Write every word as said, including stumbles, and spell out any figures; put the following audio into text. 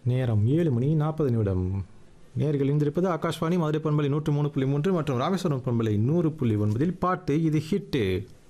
நேரம் ஏழு மணி நாற்பது நிமிடம். நேர்கள் இந்திருப்பது ஆகாஷ்வாணி மதுரை பண்பலை நூற்று மூணு புள்ளி மூன்று மற்றும் ராமேஸ்வரம் பண்பலை நூறு புள்ளி ஒன்பதில் பாட்டு இது ஹிட்டு.